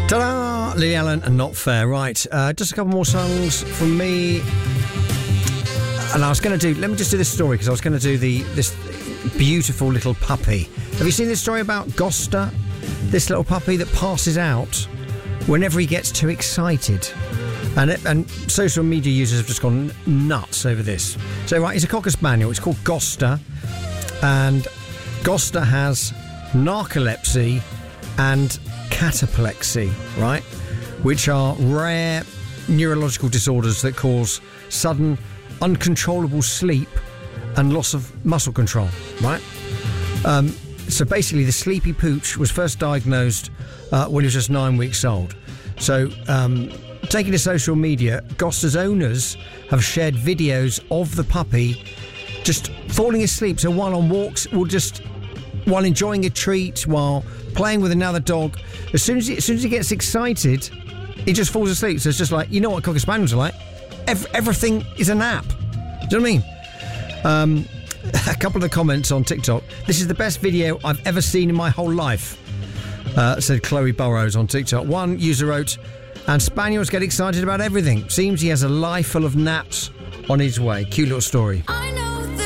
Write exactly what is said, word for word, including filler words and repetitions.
Ta-da! Lily Allen and Not Fair. Right, uh, just a couple more songs from me. And I was going to do... Let me just do this story, because I was going to do the this beautiful little puppy. Have you seen this story about Gosta? This little puppy that passes out whenever he gets too excited. And, it, and social media users have just gone nuts over this. So, right, it's a Cocker Spaniel. It's called Gosta. And Gosta has narcolepsy and cataplexy, right? Which are rare neurological disorders that cause sudden, uncontrollable sleep and loss of muscle control, right? Um, so basically, the sleepy pooch was first diagnosed uh, when he was just nine weeks old. So, um, taking to social media, Gosta's owners have shared videos of the puppy just falling asleep. So while on walks, will just, while enjoying a treat, while playing with another dog, as soon as he, as soon as he gets excited, he just falls asleep. So it's just like, you know what Cocker Spaniels are like? Every, everything is a nap. Do you know what I mean? Um, a couple of the comments on TikTok. This is the best video I've ever seen in my whole life, uh, said Chloe Burrows on TikTok. One user wrote, and Spaniels get excited about everything. Seems he has a life full of naps on his way. Cute little story. I